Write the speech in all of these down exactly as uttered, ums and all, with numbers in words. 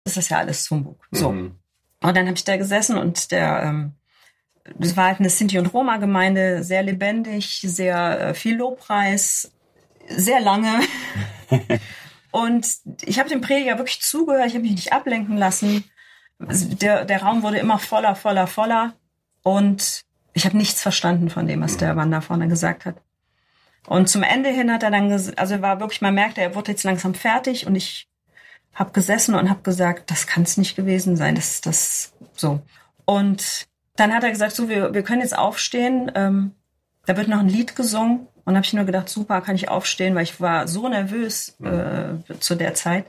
ist das ja alles Humbug. So. Mhm. Und dann habe ich da gesessen und der, ähm, das war halt eine Sinti- und Roma-Gemeinde, sehr lebendig, sehr äh, viel Lobpreis, sehr lange. Und ich habe dem Prediger wirklich zugehört, ich habe mich nicht ablenken lassen. Der, der Raum wurde immer voller, voller, voller. Und ich habe nichts verstanden von dem, was der Mann da vorne gesagt hat. Und zum Ende hin hat er dann, ges- also war wirklich, man merkte, er wurde jetzt langsam fertig und ich habe gesessen und habe gesagt, das kann es nicht gewesen sein, das das so. Und dann hat er gesagt, so, wir, wir können jetzt aufstehen, ähm, da wird noch ein Lied gesungen. Und habe ich nur gedacht, super, kann ich aufstehen, weil ich war so nervös äh, zu der Zeit.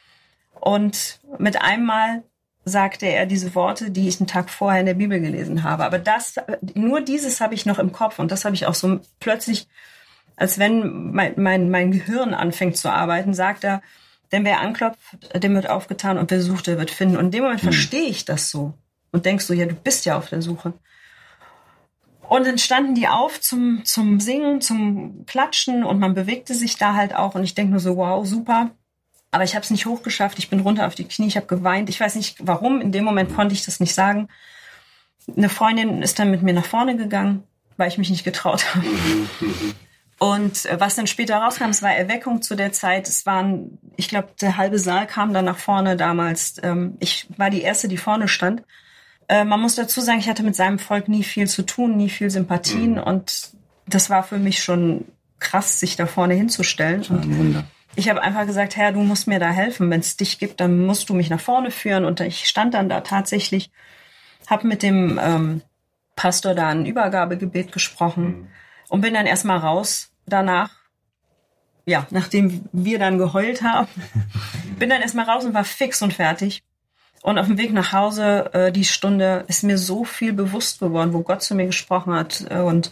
Und mit einmal sagte er diese Worte, die ich einen Tag vorher in der Bibel gelesen habe. Aber das, nur dieses habe ich noch im Kopf und das habe ich auch so plötzlich, als wenn mein, mein, mein Gehirn anfängt zu arbeiten, sagt er, denn wer anklopft, dem wird aufgetan und wer sucht, der wird finden. Und in dem Moment hm. verstehe ich das so und denkst so, ja, du bist ja auf der Suche. Und dann standen die auf zum, zum Singen, zum Klatschen und man bewegte sich da halt auch. Und ich denke nur so, wow, super. Aber ich habe es nicht hochgeschafft. Ich bin runter auf die Knie, ich habe geweint. Ich weiß nicht warum, in dem Moment konnte ich das nicht sagen. Eine Freundin ist dann mit mir nach vorne gegangen, weil ich mich nicht getraut habe. Und was dann später rauskam, es war Erweckung zu der Zeit. Es waren, ich glaube, der halbe Saal kam dann nach vorne damals. Ich war die Erste, die vorne stand. Man muss dazu sagen, ich hatte mit seinem Volk nie viel zu tun, nie viel Sympathien. Mhm. Und das war für mich schon krass, sich da vorne hinzustellen. Und ein Wunder. Ich habe einfach gesagt, Herr, du musst mir da helfen. Wenn es dich gibt, dann musst du mich nach vorne führen. Und ich stand dann da tatsächlich, habe mit dem ähm, Pastor da ein Übergabegebet gesprochen mhm. und bin dann erstmal raus danach. Ja, nachdem wir dann geheult haben, bin dann erstmal raus und war fix und fertig. Und auf dem Weg nach Hause, äh, die Stunde, ist mir so viel bewusst geworden, wo Gott zu mir gesprochen hat. Äh, und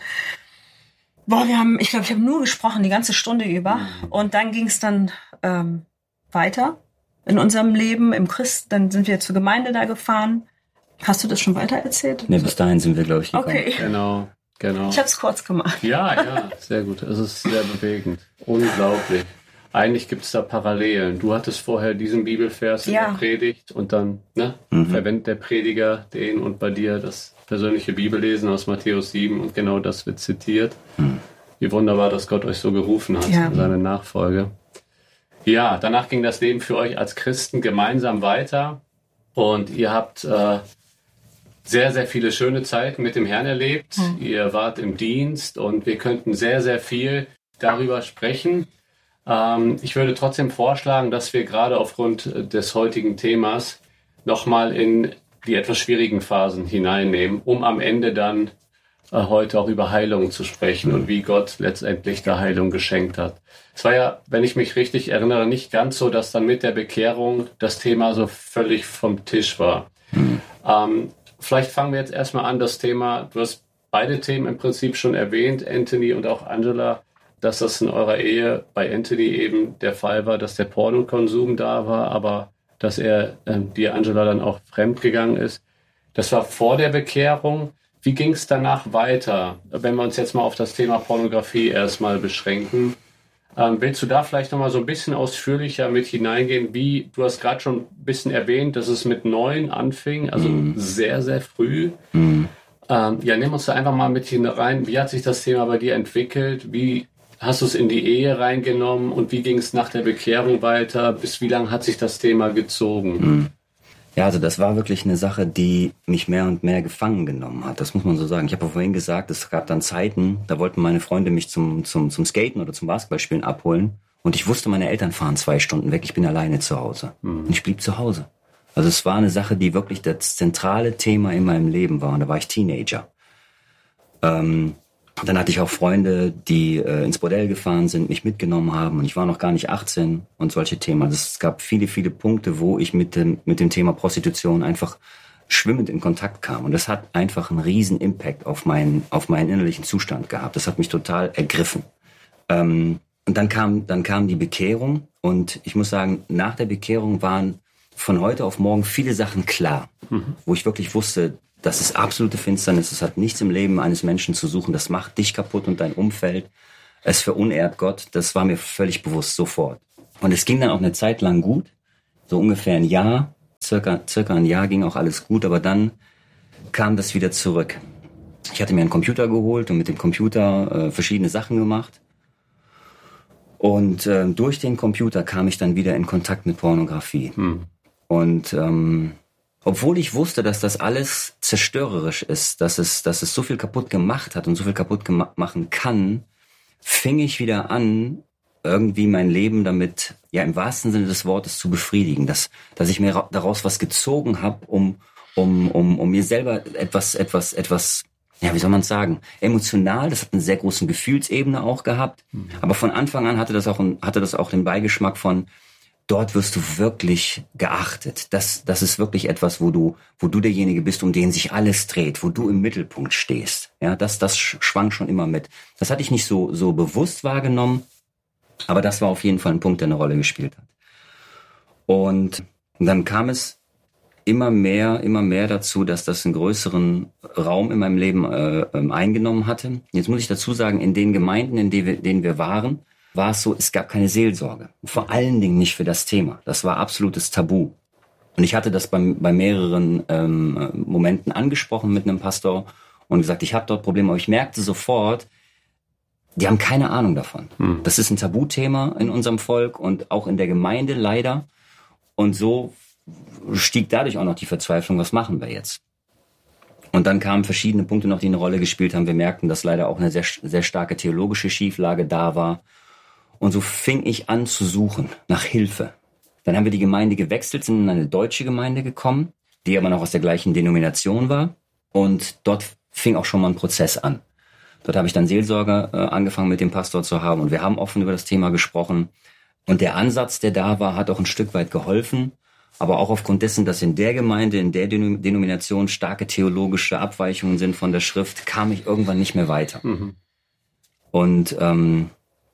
boah, wir haben, ich glaube, ich habe nur gesprochen, die ganze Stunde über. Und dann ging es dann ähm, weiter in unserem Leben im Christ. Dann sind wir zur Gemeinde da gefahren. Hast du das schon weiter erzählt? Nee, bis dahin sind wir, glaube ich, gekommen. Okay. Genau, genau. Ich habe es kurz gemacht. Ja, ja, sehr gut. Es ist sehr bewegend. Unglaublich. Eigentlich gibt es da Parallelen. Du hattest vorher diesen Bibelvers in ja. der Predigt und dann ne, mhm. verwendet der Prediger den und bei dir das persönliche Bibellesen aus Matthäus sieben und genau das wird zitiert. Mhm. Wie wunderbar, dass Gott euch so gerufen hat ja. in seine Nachfolge. Ja, danach ging das Leben für euch als Christen gemeinsam weiter und ihr habt äh, sehr, sehr viele schöne Zeiten mit dem Herrn erlebt. Mhm. Ihr wart im Dienst und wir könnten sehr, sehr viel darüber sprechen. Ich würde trotzdem vorschlagen, dass wir gerade aufgrund des heutigen Themas nochmal in die etwas schwierigen Phasen hineinnehmen, um am Ende dann äh, heute auch über Heilung zu sprechen und wie Gott letztendlich da Heilung geschenkt hat. Es war ja, wenn ich mich richtig erinnere, nicht ganz so, dass dann mit der Bekehrung das Thema so völlig vom Tisch war. Mhm. Ähm, vielleicht fangen wir jetzt erstmal an, das Thema, du hast beide Themen im Prinzip schon erwähnt, Anthony und auch Angela, dass das in eurer Ehe bei Anthony eben der Fall war, dass der Pornokonsum da war, aber dass er äh, dir, Angela, dann auch fremdgegangen ist. Das war vor der Bekehrung. Wie ging es danach weiter? Wenn wir uns jetzt mal auf das Thema Pornografie erstmal beschränken. Ähm, willst du da vielleicht nochmal so ein bisschen ausführlicher mit hineingehen? Wie, du hast gerade schon ein bisschen erwähnt, dass es mit neun anfing, also mm. sehr, sehr früh. Mm. Ähm, ja, nimm uns da einfach mal mit hinein. Wie hat sich das Thema bei dir entwickelt? Wie hast du es in die Ehe reingenommen und wie ging es nach der Bekehrung weiter? Bis wie lange hat sich das Thema gezogen? Ja, also das war wirklich eine Sache, die mich mehr und mehr gefangen genommen hat. Das muss man so sagen. Ich habe vorhin gesagt, es gab dann Zeiten, da wollten meine Freunde mich zum, zum, zum Skaten oder zum Basketballspielen abholen. Und ich wusste, meine Eltern fahren zwei Stunden weg, ich bin alleine zu Hause. Mhm. Und ich blieb zu Hause. Also es war eine Sache, die wirklich das zentrale Thema in meinem Leben war. Und da war ich Teenager. Ähm, Dann hatte ich auch Freunde, die äh, ins Bordell gefahren sind, mich mitgenommen haben und ich war noch gar nicht achtzehn und solche Themen. Also es gab viele, viele Punkte, wo ich mit dem, mit dem Thema Prostitution einfach schwimmend in Kontakt kam. Und das hat einfach einen riesen Impact auf meinen, auf meinen innerlichen Zustand gehabt. Das hat mich total ergriffen. Ähm, und dann kam, dann kam die Bekehrung und ich muss sagen, nach der Bekehrung waren von heute auf morgen viele Sachen klar, mhm. wo ich wirklich wusste, das ist absolute Finsternis, es hat nichts im Leben eines Menschen zu suchen, das macht dich kaputt und dein Umfeld, es verunehrt Gott, das war mir völlig bewusst, sofort. Und es ging dann auch eine Zeit lang gut, so ungefähr ein Jahr, circa, circa ein Jahr ging auch alles gut, aber dann kam das wieder zurück. Ich hatte mir einen Computer geholt und mit dem Computer äh, verschiedene Sachen gemacht. Und äh, durch den Computer kam ich dann wieder in Kontakt mit Pornografie. Hm. Und ähm, obwohl ich wusste, dass das alles zerstörerisch ist, dass es, dass es so viel kaputt gemacht hat und so viel kaputt gema- machen kann, fing ich wieder an, irgendwie mein Leben damit, ja im wahrsten Sinne des Wortes, zu befriedigen. Dass, dass ich mir ra- daraus was gezogen habe, um, um, um, um mir selber etwas, etwas, etwas, ja, wie soll man sagen, emotional, das hat eine sehr große Gefühlsebene auch gehabt. Mhm. Aber von Anfang an hatte das auch, hatte das auch den Beigeschmack von, dort wirst du wirklich geachtet. Das, das ist wirklich etwas, wo du, wo du derjenige bist, um den sich alles dreht, wo du im Mittelpunkt stehst. Ja, das, das schwang schon immer mit. Das hatte ich nicht so, so bewusst wahrgenommen, aber das war auf jeden Fall ein Punkt, der eine Rolle gespielt hat. Und dann kam es immer mehr, immer mehr dazu, dass das einen größeren Raum in meinem Leben äh, eingenommen hatte. Jetzt muss ich dazu sagen, in den Gemeinden, in denen wir, denen wir waren, war es so, es gab keine Seelsorge. Vor allen Dingen nicht für das Thema. Das war absolutes Tabu. Und ich hatte das bei, bei mehreren ähm, Momenten angesprochen mit einem Pastor und gesagt, ich habe dort Probleme. Aber ich merkte sofort, die haben keine Ahnung davon. Hm. Das ist ein Tabuthema in unserem Volk und auch in der Gemeinde leider. Und so stieg dadurch auch noch die Verzweiflung, was machen wir jetzt? Und dann kamen verschiedene Punkte noch, die eine Rolle gespielt haben. Wir merkten, dass leider auch eine sehr, sehr starke theologische Schieflage da war. Und so fing ich an zu suchen nach Hilfe. Dann haben wir die Gemeinde gewechselt, sind in eine deutsche Gemeinde gekommen, die aber noch aus der gleichen Denomination war. Und dort fing auch schon mal ein Prozess an. Dort habe ich dann Seelsorge äh, angefangen mit dem Pastor zu haben. Und wir haben offen über das Thema gesprochen. Und der Ansatz, der da war, hat auch ein Stück weit geholfen. Aber auch aufgrund dessen, dass in der Gemeinde, in der Denomination starke theologische Abweichungen sind von der Schrift, kam ich irgendwann nicht mehr weiter. Mhm. Und ähm,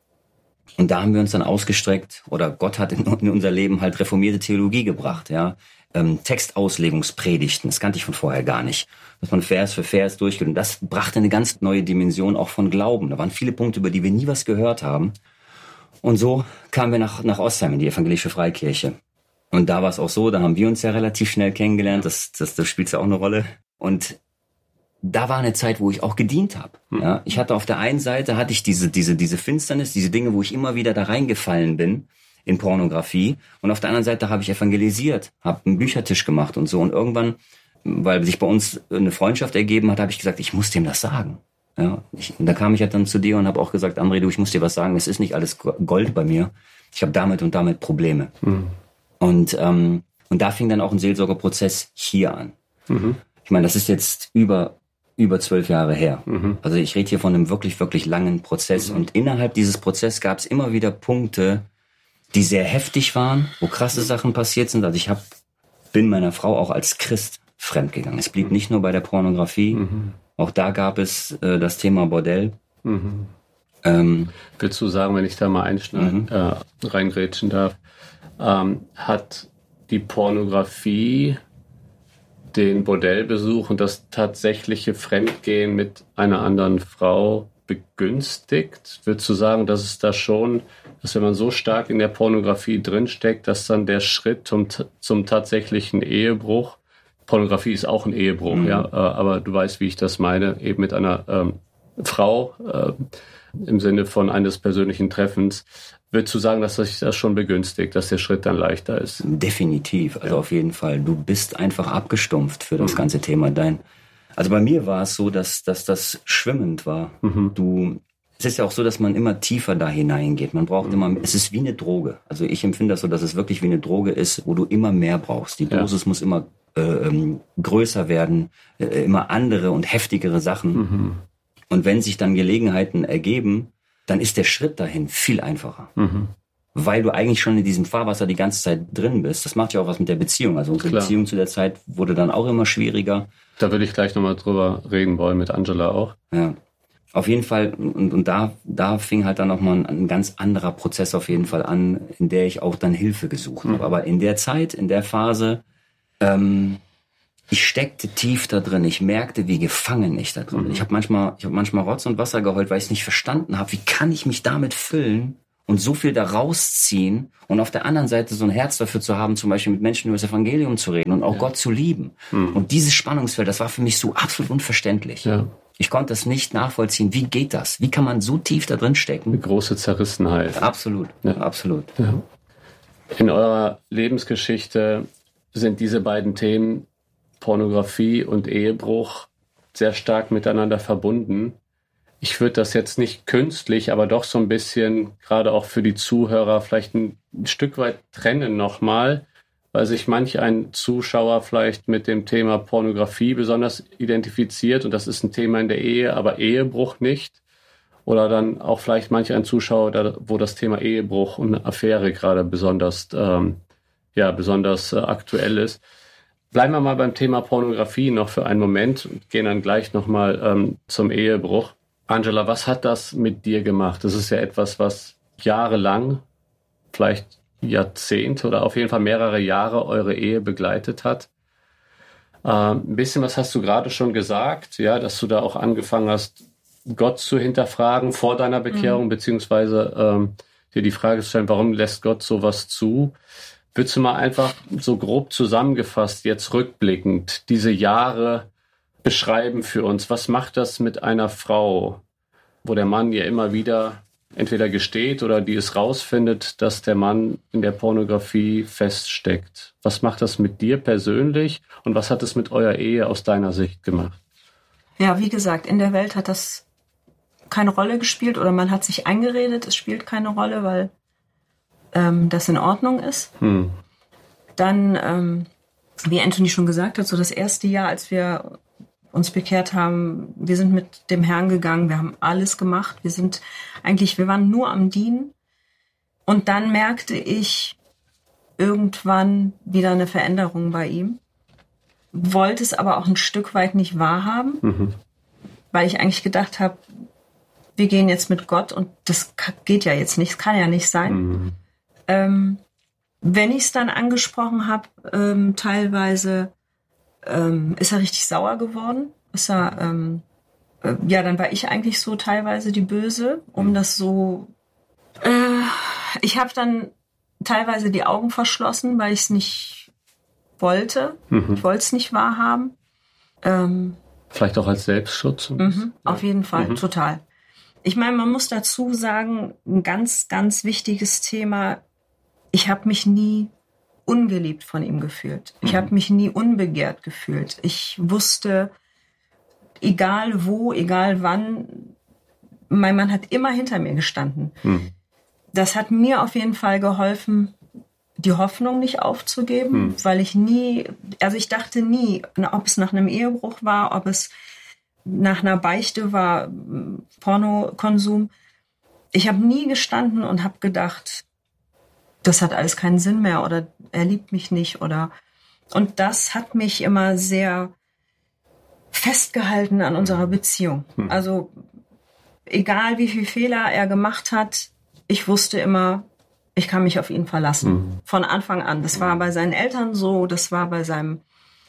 Und da haben wir uns dann ausgestreckt, oder Gott hat in, in unser Leben halt reformierte Theologie gebracht, ja. Ähm, Textauslegungspredigten, das kannte ich von vorher gar nicht. Dass man Vers für Vers durchgeht. Und das brachte eine ganz neue Dimension auch von Glauben. Da waren viele Punkte, über die wir nie was gehört haben. Und so kamen wir nach, nach Ostheim in die evangelische Freikirche. Und da war es auch so, da haben wir uns ja relativ schnell kennengelernt, das, das, das spielt ja auch eine Rolle. Und da war eine Zeit, wo ich auch gedient habe. Ja, ich hatte auf der einen Seite hatte ich diese diese diese Finsternis, diese Dinge, wo ich immer wieder da reingefallen bin in Pornografie, und auf der anderen Seite habe ich evangelisiert, habe einen Büchertisch gemacht und so, und irgendwann, weil sich bei uns eine Freundschaft ergeben hat, habe ich gesagt, ich muss dem das sagen. Ja, ich, und da kam ich halt dann zu dir und habe auch gesagt, André, du, ich muss dir was sagen, es ist nicht alles Gold bei mir. Ich habe damit und damit Probleme. Mhm. Und ähm, und da fing dann auch ein Seelsorgerprozess hier an. Mhm. Ich meine, das ist jetzt über über zwölf Jahre her. Mhm. Also ich rede hier von einem wirklich, wirklich langen Prozess. Mhm. Und innerhalb dieses Prozesses gab es immer wieder Punkte, die sehr heftig waren, wo krasse Sachen passiert sind. Also ich hab, bin meiner Frau auch als Christ fremdgegangen. Es blieb nicht nur bei der Pornografie. Mhm. Auch da gab es äh, das Thema Bordell. Mhm. Ähm, Willst du sagen, wenn ich da mal einschneiden, mhm. äh, reingrätschen darf, ähm, hat die Pornografie den Bordellbesuch und das tatsächliche Fremdgehen mit einer anderen Frau begünstigt? Würdest du sagen, dass es da schon, dass wenn man so stark in der Pornografie drinsteckt, dass dann der Schritt zum, zum tatsächlichen Ehebruch, Pornografie ist auch ein Ehebruch, mhm. ja, aber du weißt, wie ich das meine, eben mit einer ähm, Frau äh, im Sinne von eines persönlichen Treffens, würdest du sagen, dass sich das schon begünstigt, dass der Schritt dann leichter ist? Definitiv, also ja. Auf jeden Fall. Du bist einfach abgestumpft für das mhm. ganze Thema. Dein, also bei mir war es so, dass, dass das schwimmend war. Mhm. Du, es ist ja auch so, dass man immer tiefer da hineingeht. Man braucht mhm. immer, es ist wie eine Droge. Also ich empfinde das so, dass es wirklich wie eine Droge ist, wo du immer mehr brauchst. Die Dosis ja. muss immer äh, ähm, größer werden, äh, immer andere und heftigere Sachen. Mhm. Und wenn sich dann Gelegenheiten ergeben, dann ist der Schritt dahin viel einfacher. Mhm. Weil du eigentlich schon in diesem Fahrwasser die ganze Zeit drin bist. Das macht ja auch was mit der Beziehung. Also unsere Klar. Beziehung zu der Zeit wurde dann auch immer schwieriger. Da würde ich gleich nochmal drüber reden wollen, mit Angela auch. Ja, auf jeden Fall. Und, und da, da fing halt dann nochmal ein, ein ganz anderer Prozess auf jeden Fall an, in der ich auch dann Hilfe gesucht mhm. habe. Aber in der Zeit, in der Phase, ähm, ich steckte tief da drin. Ich merkte, wie gefangen ich da drin bin. Mhm. Ich habe manchmal, ich habe manchmal Rotz und Wasser geheult, weil ich es nicht verstanden habe. Wie kann ich mich damit füllen und so viel da rausziehen und auf der anderen Seite so ein Herz dafür zu haben, zum Beispiel mit Menschen über das Evangelium zu reden und auch ja. Gott zu lieben. Mhm. Und dieses Spannungsfeld, das war für mich so absolut unverständlich. Ja. Ich konnte es nicht nachvollziehen. Wie geht das? Wie kann man so tief da drin stecken? Eine große Zerrissenheit. Absolut, ja. absolut. Ja. In eurer Lebensgeschichte sind diese beiden Themen, Pornografie und Ehebruch, sehr stark miteinander verbunden. Ich würde das jetzt nicht künstlich, aber doch so ein bisschen, gerade auch für die Zuhörer, vielleicht ein, ein Stück weit trennen nochmal, weil sich manch ein Zuschauer vielleicht mit dem Thema Pornografie besonders identifiziert und das ist ein Thema in der Ehe, aber Ehebruch nicht. Oder dann auch vielleicht manch ein Zuschauer, wo das Thema Ehebruch und Affäre gerade besonders, ähm, ja, besonders äh, aktuell ist. Bleiben wir mal beim Thema Pornografie noch für einen Moment und gehen dann gleich nochmal ähm, zum Ehebruch. Angela, was hat das mit dir gemacht? Das ist ja etwas, was jahrelang, vielleicht Jahrzehnte oder auf jeden Fall mehrere Jahre eure Ehe begleitet hat. Ähm, ein bisschen was hast du gerade schon gesagt, ja, dass du da auch angefangen hast, Gott zu hinterfragen vor deiner Bekehrung, mhm. beziehungsweise ähm, dir die Frage zu stellen, warum lässt Gott sowas zu? Würdest du mal einfach so grob zusammengefasst, jetzt rückblickend, diese Jahre beschreiben für uns? Was macht das mit einer Frau, wo der Mann ja immer wieder entweder gesteht oder die es rausfindet, dass der Mann in der Pornografie feststeckt? Was macht das mit dir persönlich und was hat es mit eurer Ehe aus deiner Sicht gemacht? Ja, wie gesagt, in der Welt hat das keine Rolle gespielt oder man hat sich eingeredet, es spielt keine Rolle, weil ähm, das in Ordnung ist. Hm. Dann, ähm, wie Anthony schon gesagt hat, so das erste Jahr, als wir uns bekehrt haben, wir sind mit dem Herrn gegangen, wir haben alles gemacht, wir sind eigentlich, wir waren nur am Dienen und dann merkte ich irgendwann wieder eine Veränderung bei ihm, wollte es aber auch ein Stück weit nicht wahrhaben, mhm. weil ich eigentlich gedacht habe, wir gehen jetzt mit Gott und das geht ja jetzt nicht, das kann ja nicht sein. Mhm. Ähm, wenn ich es dann angesprochen habe, ähm, teilweise ähm, ist er richtig sauer geworden. Ist er, ähm, äh, ja, dann war ich eigentlich so teilweise die Böse, um das so. Äh, ich habe dann teilweise die Augen verschlossen, weil ich es nicht wollte. Mhm. Ich wollte es nicht wahrhaben. Ähm, Vielleicht auch als Selbstschutz? Mhm, ja. Auf jeden Fall, mhm. total. Ich meine, man muss dazu sagen, ein ganz, ganz wichtiges Thema, ich habe mich nie ungeliebt von ihm gefühlt. Ich mhm. habe mich nie unbegehrt gefühlt. Ich wusste, egal wo, egal wann, mein Mann hat immer hinter mir gestanden. Mhm. Das hat mir auf jeden Fall geholfen, die Hoffnung nicht aufzugeben, mhm. weil ich nie, also ich dachte nie, ob es nach einem Ehebruch war, ob es nach einer Beichte war, Pornokonsum. Ich habe nie gestanden und habe gedacht, das hat alles keinen Sinn mehr oder er liebt mich nicht oder und das hat mich immer sehr festgehalten an unserer Beziehung. Mhm. Also egal wie viele Fehler er gemacht hat, ich wusste immer, ich kann mich auf ihn verlassen. Mhm. Von Anfang an. Das war bei seinen Eltern so, das war bei seinem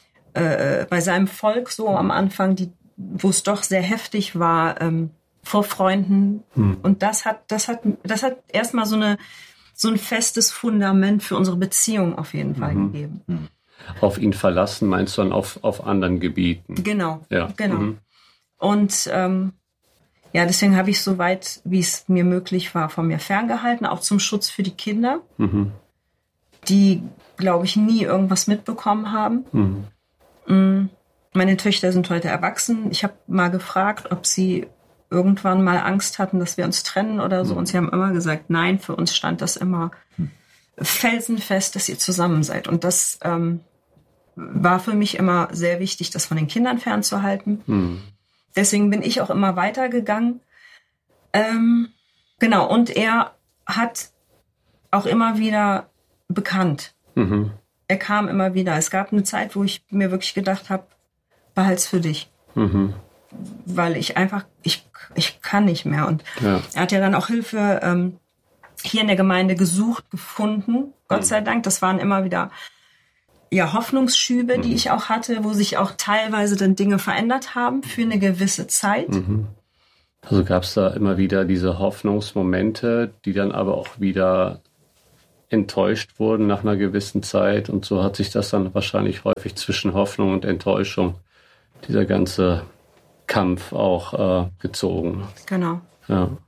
äh, bei seinem Volk so am Anfang, die, wo es doch sehr heftig war, ähm, vor Freunden. Mhm. Und das hat, das hat, das hat erstmal so eine so ein festes Fundament für unsere Beziehung auf jeden Fall mhm. gegeben. Mhm. Auf ihn verlassen meinst du dann auf, auf anderen Gebieten? Genau, ja. genau. Mhm. Und ähm, ja, deswegen habe ich so weit, wie es mir möglich war, von mir ferngehalten, auch zum Schutz für die Kinder, mhm. die, glaube ich, nie irgendwas mitbekommen haben. Mhm. Meine Töchter sind heute erwachsen. Ich habe mal gefragt, ob sie irgendwann mal Angst hatten, dass wir uns trennen oder so. Mhm. Und sie haben immer gesagt, nein, für uns stand das immer mhm. felsenfest, dass ihr zusammen seid. Und das ähm, war für mich immer sehr wichtig, das von den Kindern fernzuhalten. Mhm. Deswegen bin ich auch immer weitergegangen. Ähm, genau, und er hat auch immer wieder bekannt. Mhm. Er kam immer wieder. Es gab eine Zeit, wo ich mir wirklich gedacht habe, behalt's für dich. Mhm. Weil ich einfach, ich, ich kann nicht mehr. Und ja. er hat ja dann auch Hilfe ähm, hier in der Gemeinde gesucht, gefunden. Gott mhm. sei Dank, das waren immer wieder ja, Hoffnungsschübe, mhm. die ich auch hatte, wo sich auch teilweise dann Dinge verändert haben für eine gewisse Zeit. Mhm. Also gab es da immer wieder diese Hoffnungsmomente, die dann aber auch wieder enttäuscht wurden nach einer gewissen Zeit. Und so hat sich das dann wahrscheinlich häufig zwischen Hoffnung und Enttäuschung, dieser ganze Kampf auch äh, gezogen. Genau. Ja.